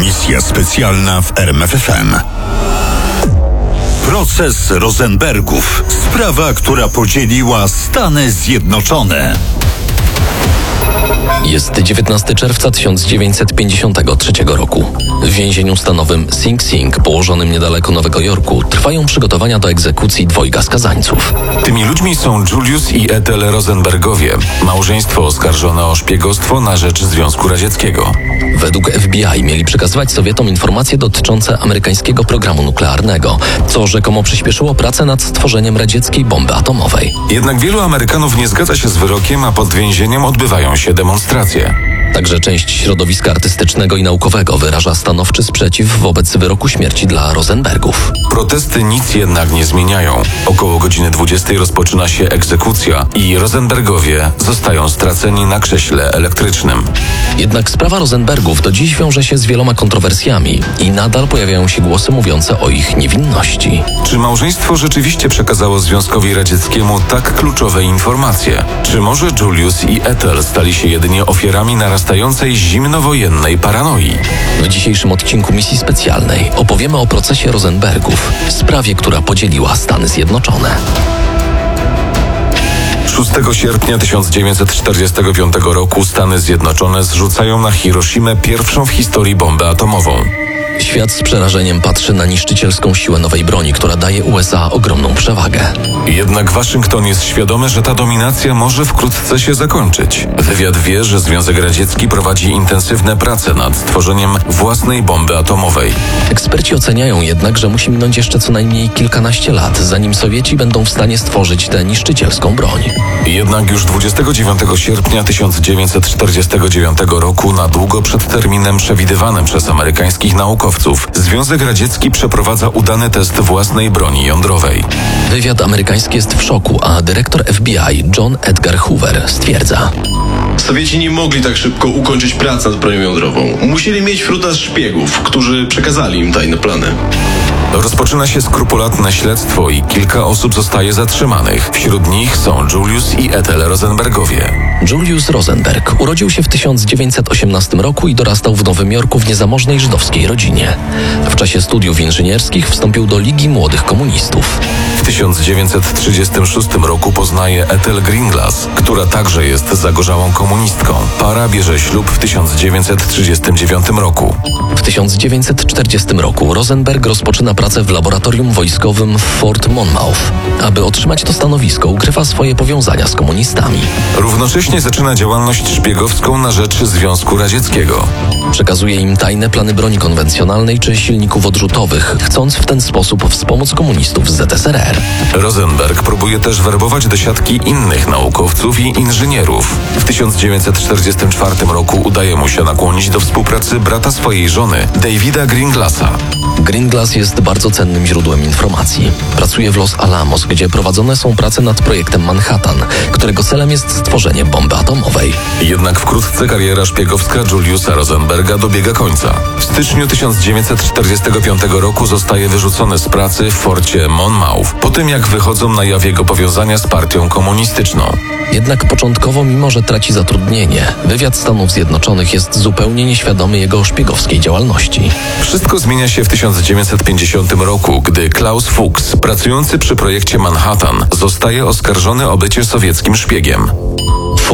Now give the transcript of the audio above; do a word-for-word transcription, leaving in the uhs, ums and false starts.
Misja specjalna w R M F F M. Proces Rosenbergów. Sprawa, która podzieliła Stany Zjednoczone. Jest dziewiętnastego czerwca tysiąc dziewięćset pięćdziesiątego trzeciego roku. W więzieniu stanowym Sing Sing, położonym niedaleko Nowego Jorku, trwają przygotowania do egzekucji dwojga skazańców. Tymi ludźmi są Julius i Ethel Rosenbergowie, małżeństwo oskarżone o szpiegostwo na rzecz Związku Radzieckiego. Według F B I mieli przekazywać Sowietom informacje dotyczące amerykańskiego programu nuklearnego, co rzekomo przyspieszyło pracę nad stworzeniem radzieckiej bomby atomowej. Jednak wielu Amerykanów nie zgadza się z wyrokiem, a pod więzieniem odbywają się demonstracje. Także część środowiska artystycznego i naukowego wyraża stanowczy sprzeciw wobec wyroku śmierci dla Rosenbergów. Protesty nic jednak nie zmieniają. Około godziny dwudziestej rozpoczyna się egzekucja i Rosenbergowie zostają straceni na krześle elektrycznym. Jednak sprawa Rosenbergów do dziś wiąże się z wieloma kontrowersjami i nadal pojawiają się głosy mówiące o ich niewinności. Czy małżeństwo rzeczywiście przekazało Związkowi Radzieckiemu tak kluczowe informacje? Czy może Julius i Ethel stali się jedynie ofiarami narastającej zimnowojennej paranoi? W dzisiejszym odcinku Misji Specjalnej opowiemy o procesie Rosenbergów, sprawie, która podzieliła Stany Zjednoczone. szóstego sierpnia tysiąc dziewięćset czterdziestego piątego roku Stany Zjednoczone zrzucają na Hiroshimę pierwszą w historii bombę atomową. Świat z przerażeniem patrzy na niszczycielską siłę nowej broni, która daje U S A ogromną przewagę. Jednak Waszyngton jest świadomy, że ta dominacja może wkrótce się zakończyć. Wywiad wie, że Związek Radziecki prowadzi intensywne prace nad stworzeniem własnej bomby atomowej. Eksperci oceniają jednak, że musi minąć jeszcze co najmniej kilkanaście lat, zanim Sowieci będą w stanie stworzyć tę niszczycielską broń. Jednak już dwudziestego dziewiątego sierpnia tysiąc dziewięćset czterdziestego dziewiątego roku, na długo przed terminem przewidywanym przez amerykańskich naukowców, Związek Radziecki przeprowadza udany test własnej broni jądrowej. Wywiad amerykański jest w szoku, a dyrektor F B I John Edgar Hoover stwierdza: Sowieci nie mogli tak szybko ukończyć prac nad bronią jądrową. Musieli mieć frutas szpiegów, którzy przekazali im tajne plany. Rozpoczyna się skrupulatne śledztwo i kilka osób zostaje zatrzymanych. Wśród nich są Julius i Ethel Rosenbergowie. Julius Rosenberg urodził się w tysiąc dziewięćset osiemnastym roku i dorastał w Nowym Jorku w niezamożnej żydowskiej rodzinie. W czasie studiów inżynierskich wstąpił do Ligi Młodych Komunistów. W tysiąc dziewięćset trzydziestym szóstym roku poznaje Ethel Greenglass, która także jest zagorzałą komunistką. Para bierze ślub w tysiąc dziewięćset trzydziestym dziewiątym roku. W tysiąc dziewięćset czterdziestym roku Rosenberg rozpoczyna pracę w laboratorium wojskowym w Fort Monmouth. Aby otrzymać to stanowisko, ukrywa swoje powiązania z komunistami. Równocześnie zaczyna działalność szpiegowską na rzecz Związku Radzieckiego. Przekazuje im tajne plany broni konwencjonalnej czy silników odrzutowych, chcąc w ten sposób wspomóc komunistów z Z S R R. Rosenberg próbuje też werbować do siatki innych naukowców i inżynierów. W tysiąc dziewięćset czterdziestym czwartym roku udaje mu się nakłonić do współpracy brata swojej żony, Davida Greenglassa. Greenglass jest bardzo cennym źródłem informacji. Pracuje w Los Alamos, gdzie prowadzone są prace nad projektem Manhattan, którego celem jest stworzenie bomby atomowej. Jednak wkrótce kariera szpiegowska Juliusa Rosenberga dobiega końca. W styczniu tysiąc dziewięćset czterdziestego piątego roku zostaje wyrzucony z pracy w forcie Monmouth, po tym jak wychodzą na jaw jego powiązania z partią komunistyczną. Jednak początkowo, mimo że traci zatrudnienie, wywiad Stanów Zjednoczonych jest zupełnie nieświadomy jego szpiegowskiej działalności. Wszystko zmienia się w tysiąc dziewięćset pięćdziesiątym roku, gdy Klaus Fuchs, pracujący przy projekcie Manhattan, zostaje oskarżony o bycie sowieckim szpiegiem.